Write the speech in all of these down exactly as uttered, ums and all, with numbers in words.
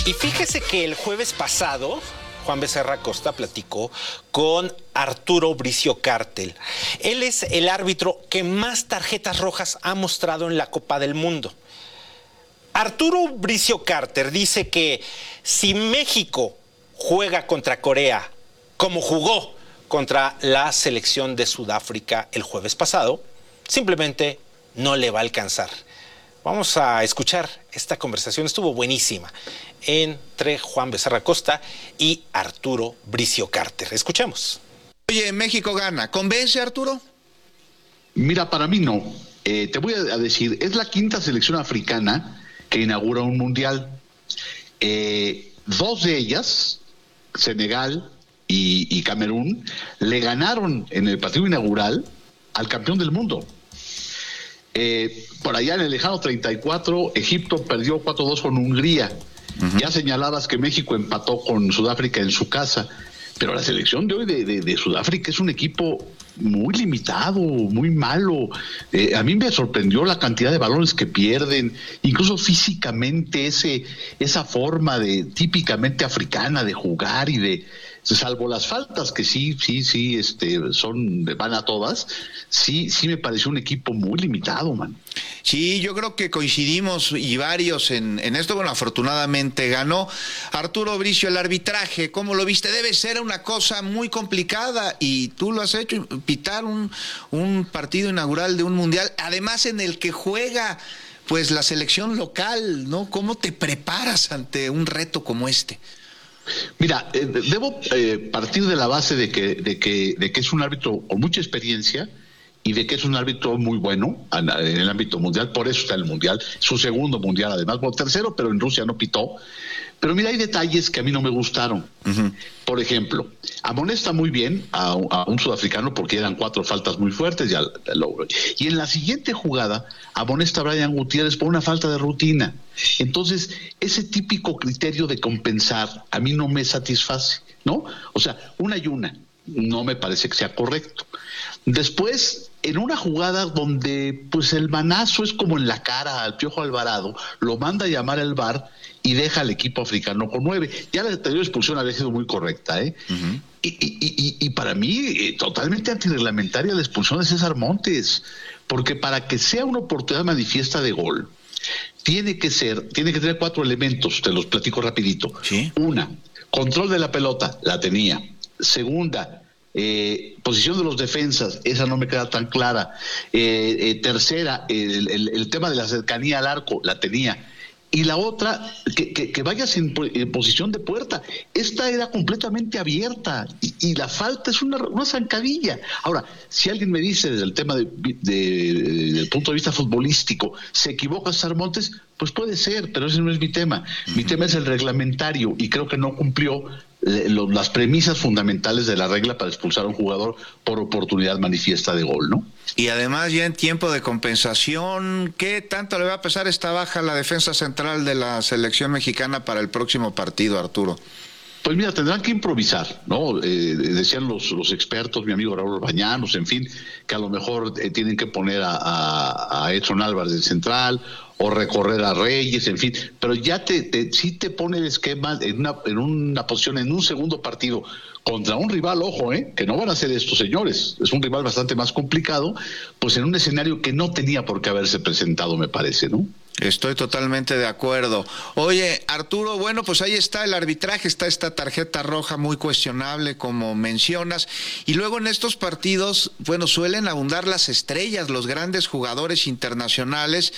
Y fíjese que el jueves pasado Juan Becerra Costa platicó con Arturo Bricio Cartel. Él es el árbitro que más tarjetas rojas ha mostrado en la Copa del Mundo. Arturo Bricio Carter dice que si México juega contra Corea como jugó contra la selección de Sudáfrica el jueves pasado, simplemente no le va a alcanzar. Vamos a escuchar esta conversación, estuvo buenísima, entre Juan Becerra Costa y Arturo Bricio Carter. Escuchemos. Oye, México gana. ¿Convence, Arturo? Mira, para mí no. Eh, te voy a decir, es la quinta selección africana que inaugura un mundial. Eh, dos de ellas, Senegal y, y Camerún, le ganaron en el partido inaugural al campeón del mundo. Eh, por allá en el lejano treinta y cuatro, Egipto perdió cuatro dos con Hungría. Uh-huh. Ya señalabas que México empató con Sudáfrica en su casa, pero la selección de hoy de, de, de Sudáfrica es un equipo muy limitado, muy malo. Eh, a mí me sorprendió la cantidad de balones que pierden, incluso físicamente ese esa forma de típicamente africana de jugar y de, salvo las faltas que sí, sí, sí, este, son van a todas, sí, sí me pareció un equipo muy limitado, man. Sí, yo creo que coincidimos y varios en, en esto. Bueno, afortunadamente ganó Arturo Bricio. El arbitraje, ¿cómo lo viste? Debe ser una cosa muy complicada y tú lo has hecho, pitar un, un partido inaugural de un mundial, además en el que juega pues la selección local, ¿no? ¿Cómo te preparas ante un reto como este? Mira, eh, debo eh, partir de la base de que, de que, de que es un árbitro con mucha experiencia y de que es un árbitro muy bueno en el ámbito mundial, por eso está en el mundial, su segundo mundial además, bueno, tercero, pero en Rusia no pitó. Pero mira, hay detalles que a mí no me gustaron. Uh-huh. Por ejemplo, amonesta muy bien a, a un sudafricano porque eran cuatro faltas muy fuertes y, al, y en la siguiente jugada amonesta a Brian Gutiérrez por una falta de rutina. Entonces, ese típico criterio de compensar a mí no me satisface, ¿no? O sea, una y una no me parece que sea correcto. Después, en una jugada donde pues el manazo es como en la cara al Piojo Alvarado, lo manda a llamar el V A R y deja al equipo africano con nueve. Ya la anterior expulsión había sido muy correcta, ¿eh? Uh-huh. Y, y, y, y para mí, eh, totalmente antirreglamentaria la expulsión de César Montes, porque para que sea una oportunidad manifiesta de gol, tiene que ser, tiene que tener cuatro elementos, te los platico rapidito. ¿Sí? Una, control de la pelota, la tenía. Segunda, eh, posición de los defensas, esa no me queda tan clara. Eh, eh, tercera, el, el, el tema de la cercanía al arco, la tenía. Y la otra, que, que, que vayas en, en posición de puerta. Esta era completamente abierta y, y la falta es una, una zancadilla. Ahora, si alguien me dice desde el tema de, de, de, del punto de vista futbolístico, ¿se equivoca César Montes? Pues puede ser, pero ese no es mi tema. Uh-huh. Mi tema es el reglamentario y creo que no cumplió eh, lo, las premisas fundamentales de la regla para expulsar a un jugador por oportunidad manifiesta de gol, ¿no? Y además ya en tiempo de compensación, ¿qué tanto le va a pesar esta baja a la defensa central de la selección mexicana para el próximo partido, Arturo? Pues mira, tendrán que improvisar, ¿no? Eh, decían los, los expertos, mi amigo Raúl Bañanos, en fin, que a lo mejor eh, tienen que poner a, a, a Edson Álvarez del central o recorrer a Reyes, en fin, pero ya te, te sí te pone el esquema en una, en una posición, en un segundo partido, contra un rival, ojo, eh, que no van a ser estos señores, es un rival bastante más complicado, pues en un escenario que no tenía por qué haberse presentado, me parece, ¿no? Estoy totalmente de acuerdo. Oye, Arturo, bueno, pues ahí está el arbitraje, está esta tarjeta roja muy cuestionable, como mencionas, y luego en estos partidos, bueno, suelen abundar las estrellas, los grandes jugadores internacionales,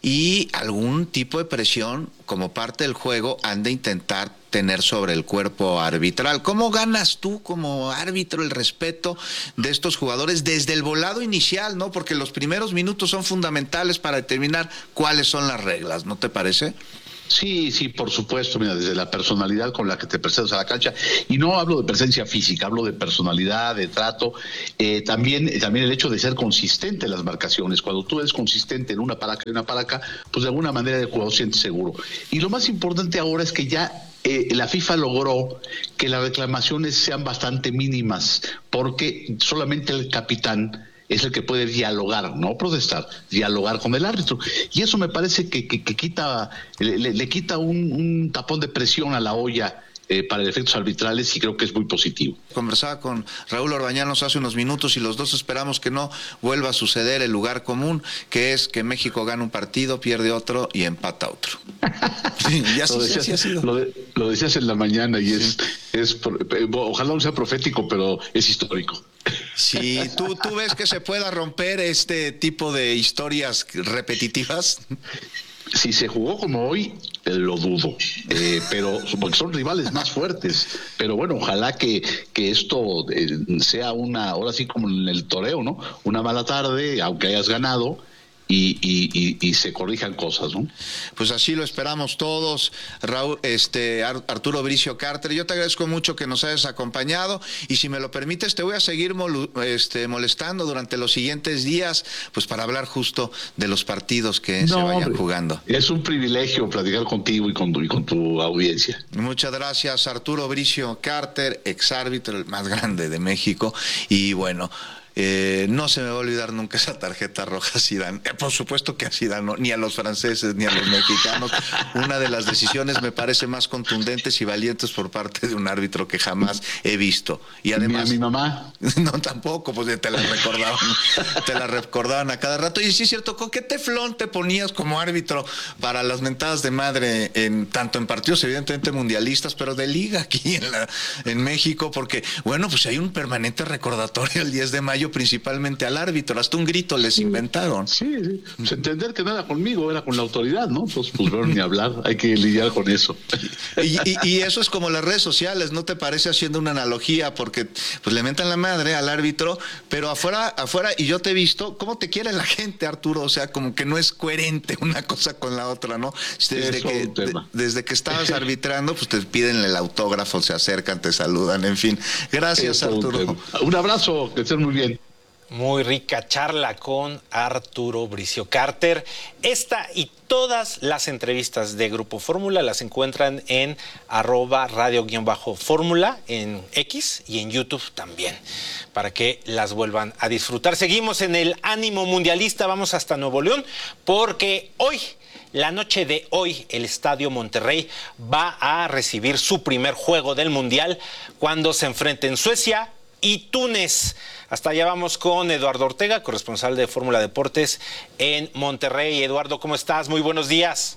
y algún tipo de presión como parte del juego han de intentar tener sobre el cuerpo arbitral. ¿Cómo ganas tú como árbitro el respeto de estos jugadores desde el volado inicial, no? Porque los primeros minutos son fundamentales para determinar cuáles son las reglas, ¿no te parece? Sí, sí, por supuesto, mira, desde la personalidad con la que te presentas a la cancha, y no hablo de presencia física, hablo de personalidad, de trato, eh, también, también el hecho de ser consistente en las marcaciones. Cuando tú eres consistente en una para acá y una para acá, pues de alguna manera el jugador se siente seguro. Y lo más importante ahora es que ya eh, la FIFA logró que las reclamaciones sean bastante mínimas, porque solamente el capitán es el que puede dialogar, no protestar, dialogar con el árbitro. Y eso me parece que, que, que quita, le, le quita un, un tapón de presión a la olla Eh, para efectos arbitrales, y creo que es muy positivo. Conversaba con Raúl Orbañanos hace unos minutos y los dos esperamos que no vuelva a suceder el lugar común, que es que México gana un partido, pierde otro y empata otro. Sí, ya lo, sí, decías, sí ha sido. Lo, de, lo decías en la mañana y es, sí. es, ojalá no sea profético, pero es histórico. Sí, ¿tú, tú ves que se pueda romper este tipo de historias repetitivas? Si se jugó como hoy, lo dudo, eh, pero porque son rivales más fuertes. Pero bueno, ojalá que, que esto eh, sea una, ahora sí como en el toreo, ¿no? Una mala tarde, aunque hayas ganado. Y, y, y, y se corrijan cosas, ¿no? Pues así lo esperamos todos, Raúl, este, Arturo Bricio Carter. Yo te agradezco mucho que nos hayas acompañado y si me lo permites te voy a seguir mol, este, molestando durante los siguientes días, pues para hablar justo de los partidos que no, se vayan hombre, jugando. Es un privilegio platicar contigo y con tu, y con tu audiencia. Muchas gracias, Arturo Bricio Carter, exárbitro, el más grande de México, y bueno... Eh, no se me va a olvidar nunca esa tarjeta roja a Zidane. Eh, por supuesto que a Zidane, no, ni a los franceses ni a los mexicanos. Una de las decisiones me parece más contundentes y valientes por parte de un árbitro que jamás he visto. Y además, ni a mi mamá. No, tampoco, pues te la recordaban, te la recordaban a cada rato. Y sí es cierto, ¿con qué teflón te ponías como árbitro para las mentadas de madre, en tanto en partidos evidentemente mundialistas, pero de liga aquí en, la, en México? Porque, bueno, pues hay un permanente recordatorio el diez de mayo, principalmente al árbitro, hasta un grito les inventaron. Sí, sí. Pues entender que no era conmigo, era con la autoridad, ¿no? Entonces, pues bueno, ni hablar, hay que lidiar con eso. Y, y, y eso es como las redes sociales, ¿no te parece? Haciendo una analogía, porque pues le mentan la madre al árbitro, pero afuera, afuera, y yo te he visto, ¿cómo te quiere la gente, Arturo? O sea, como que no es coherente una cosa con la otra, ¿no? Desde, que, de, desde que estabas arbitrando, pues te piden el autógrafo, se acercan, te saludan, en fin. Gracias, Arturo. Un, un abrazo, que estén muy bien. Muy rica charla con Arturo Bricio Carter. Esta y todas las entrevistas de Grupo Fórmula las encuentran en arroba radio-fórmula en X y en YouTube también, para que las vuelvan a disfrutar. Seguimos en el ánimo mundialista, vamos hasta Nuevo León, porque hoy, la noche de hoy, el Estadio Monterrey va a recibir su primer juego del Mundial cuando se enfrenten Suecia y Túnez. Hasta allá vamos con Eduardo Ortega, corresponsal de Fórmula Deportes en Monterrey. Eduardo, ¿cómo estás? Muy buenos días.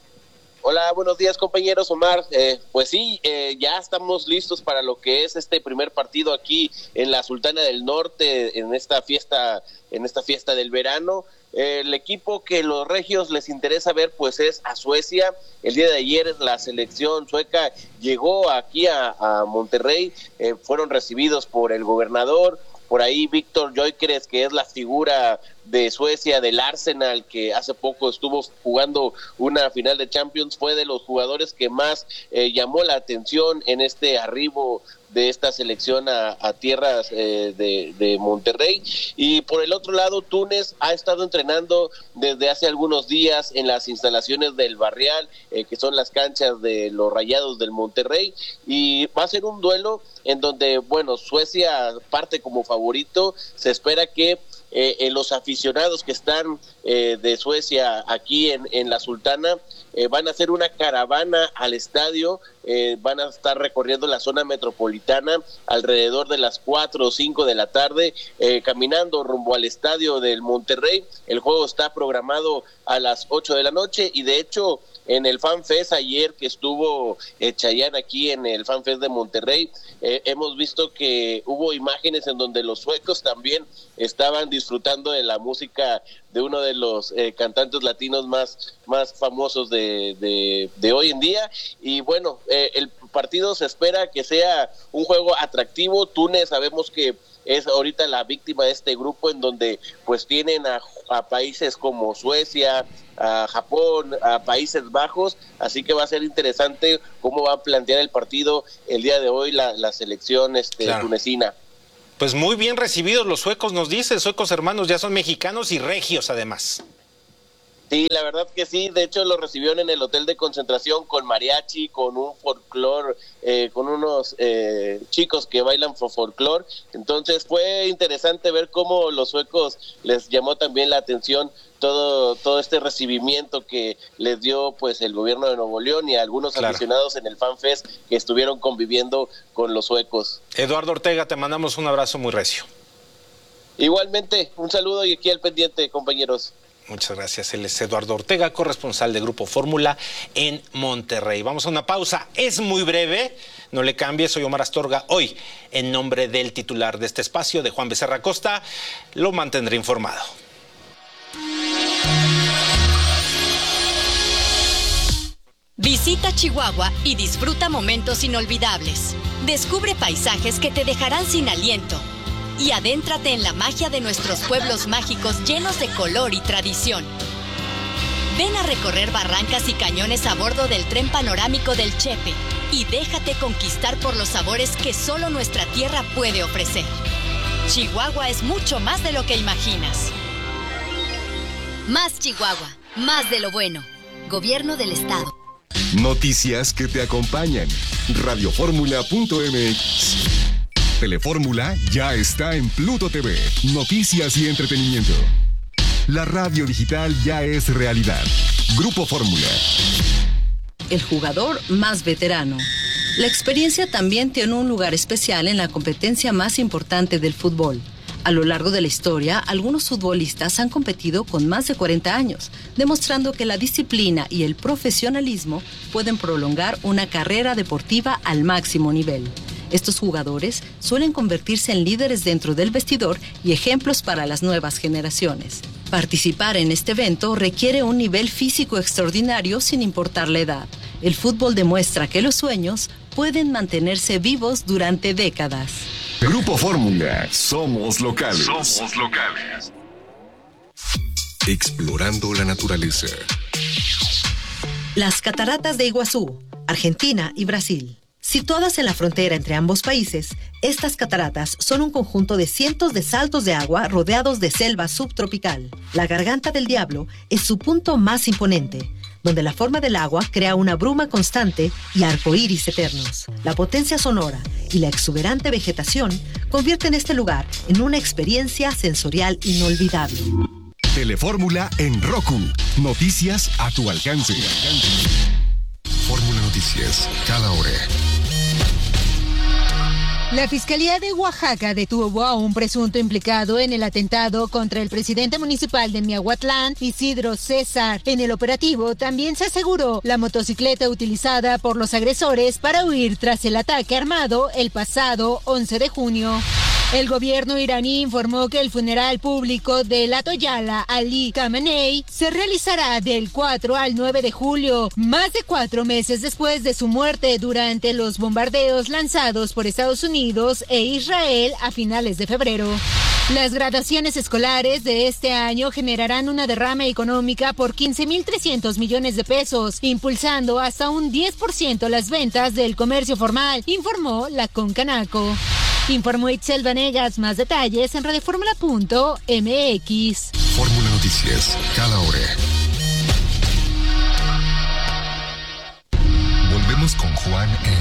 Hola, buenos días, compañeros. Omar, eh, pues sí, eh, ya estamos listos para lo que es este primer partido aquí en la Sultana del Norte, en esta fiesta, en esta fiesta del verano. El equipo que los regios les interesa ver pues es a Suecia. El día de ayer la selección sueca llegó aquí a, a Monterrey, eh, fueron recibidos por el gobernador, por ahí Víctor Gyökeres, que es la figura de Suecia, del Arsenal, que hace poco estuvo jugando una final de Champions, fue de los jugadores que más eh, llamó la atención en este arribo de esta selección a, a tierras eh, de, de Monterrey. Y por el otro lado, Túnez ha estado entrenando desde hace algunos días en las instalaciones del Barrial, eh, que son las canchas de los Rayados del Monterrey, y va a ser un duelo en donde, bueno, Suecia parte como favorito. Se espera que Eh, eh, los aficionados que están eh, de Suecia aquí en, en la Sultana eh, van a hacer una caravana al estadio, eh, van a estar recorriendo la zona metropolitana alrededor de las cuatro o cinco de la tarde, eh, caminando rumbo al estadio del Monterrey. El juego está programado a las ocho de la noche y de hecho en el FanFest ayer que estuvo eh, Chayanne aquí en el FanFest de Monterrey, eh, hemos visto que hubo imágenes en donde los suecos también estaban disfrutando de la música de uno de los eh, cantantes latinos más, más famosos de, de, de hoy en día. Y bueno, eh, el partido se espera que sea un juego atractivo. Túnez sabemos que es ahorita la víctima de este grupo, en donde pues tienen a, a países como Suecia, a Japón, a Países Bajos, así que va a ser interesante cómo va a plantear el partido el día de hoy la, la selección este, claro. tunecina. Pues muy bien recibidos los suecos, nos dice, suecos hermanos, ya son mexicanos y regios además. Sí, la verdad que sí, de hecho lo recibieron en el hotel de concentración con mariachi, con un folclore, eh, con unos eh, chicos que bailan folclore, entonces fue interesante ver cómo los suecos les llamó también la atención todo todo este recibimiento que les dio pues el gobierno de Nuevo León y a algunos claro. aficionados en el FanFest que estuvieron conviviendo con los suecos. Eduardo Ortega, te mandamos un abrazo muy recio. Igualmente, un saludo y aquí al pendiente, compañeros. Muchas gracias. Él es Eduardo Ortega, corresponsal de Grupo Fórmula en Monterrey. Vamos a una pausa. Es muy breve. No le cambies. Soy Omar Astorga. Hoy, en nombre del titular de este espacio, de Juan Becerra Costa, lo mantendré informado. Visita Chihuahua y disfruta momentos inolvidables. Descubre paisajes que te dejarán sin aliento. Y adéntrate en la magia de nuestros pueblos mágicos llenos de color y tradición. Ven a recorrer barrancas y cañones a bordo del tren panorámico del Chepe y déjate conquistar por los sabores que solo nuestra tierra puede ofrecer. Chihuahua es mucho más de lo que imaginas. Más Chihuahua, más de lo bueno. Gobierno del Estado. Noticias que te acompañan. Radioformula punto m x. Telefórmula ya está en Pluto T V. Noticias y entretenimiento. La radio digital ya es realidad. Grupo Fórmula. El jugador más veterano. La experiencia también tiene un lugar especial en la competencia más importante del fútbol. A lo largo de la historia, algunos futbolistas han competido con más de cuarenta años, demostrando que la disciplina y el profesionalismo pueden prolongar una carrera deportiva al máximo nivel. Estos jugadores suelen convertirse en líderes dentro del vestidor y ejemplos para las nuevas generaciones. Participar en este evento requiere un nivel físico extraordinario sin importar la edad. El fútbol demuestra que los sueños pueden mantenerse vivos durante décadas. Grupo Fórmula, somos locales. Somos locales. Explorando la naturaleza. Las cataratas de Iguazú, Argentina y Brasil. Situadas en la frontera entre ambos países, estas cataratas son un conjunto de cientos de saltos de agua rodeados de selva subtropical. La Garganta del Diablo es su punto más imponente, donde la forma del agua crea una bruma constante y arcoíris eternos. La potencia sonora y la exuberante vegetación convierten este lugar en una experiencia sensorial inolvidable. Telefórmula en Roku. Noticias a tu alcance. Fórmula Noticias, cada hora. La Fiscalía de Oaxaca detuvo a un presunto implicado en el atentado contra el presidente municipal de Miahuatlán, Isidro César. En el operativo también se aseguró la motocicleta utilizada por los agresores para huir tras el ataque armado el pasado once de junio. El gobierno iraní informó que el funeral público del Ayatollah Ali Khamenei se realizará del cuatro al nueve de julio, más de cuatro meses después de su muerte durante los bombardeos lanzados por Estados Unidos e Israel a finales de febrero. Las graduaciones escolares de este año generarán una derrama económica por quince mil trescientos millones de pesos, impulsando hasta un diez por ciento las ventas del comercio formal, informó la Concanaco. Informó Itzel Vanegas. Más detalles en radioformula punto m x. Fórmula Noticias, cada hora. Volvemos con Juan en